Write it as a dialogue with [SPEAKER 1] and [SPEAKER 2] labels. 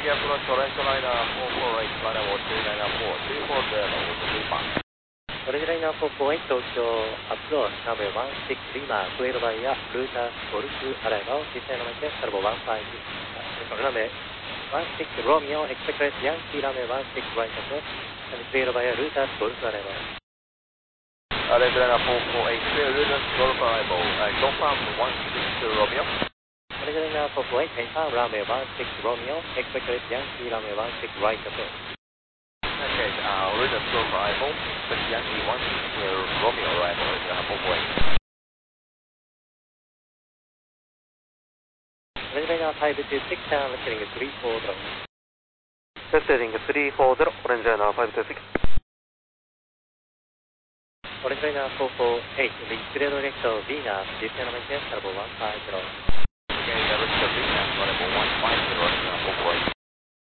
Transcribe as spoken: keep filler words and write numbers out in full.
[SPEAKER 1] Taxi approach Orange Liner four four eight, runway one three nine four, three four zero, Lima.
[SPEAKER 2] Orange Liner four four eight, Tokyo approach runway one six Lima, cleared by Ruta Golf arrival, descend on maintain turbo one five six. Runway one six Romeo, expect rest Yankee runway one six right approach, and cleared by Ruta Golf arrival.
[SPEAKER 1] Orange Liner four four eight, clear Ruta Golf arrival, and confirm one six Romeo.
[SPEAKER 2] Orange Liner four four eight, confirm runway one six Romeo, expect rest Yankee runway one six right approach.
[SPEAKER 1] Okay, uh, Ruta Golf arrival, expect Yankee one six Romeo arrival, Orange Liner four four eight.
[SPEAKER 2] Orange Liner five two six, turn left heading three four zero.
[SPEAKER 3] Left heading three four zero, Orange Liner five two six.
[SPEAKER 2] Orange Liner four four eight, reach clear direct Venus, descend on maintain turbo one five zero.
[SPEAKER 1] Okay, direct Venus,